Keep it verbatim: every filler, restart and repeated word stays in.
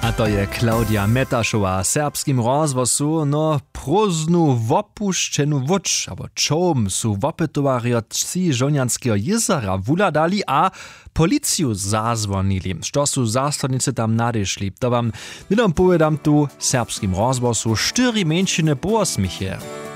A to je Klaudia Metašová serbskim rozwosu no próżnu wopuščenu wuč, abo čom su wopytowarjo trzy żonianskeho jezera wuladali a policiju zazwonili. Što su zastawnicy tam nadešli, to wam nidom povedam tu serbskim rozwosu štyri menšine poosmiche.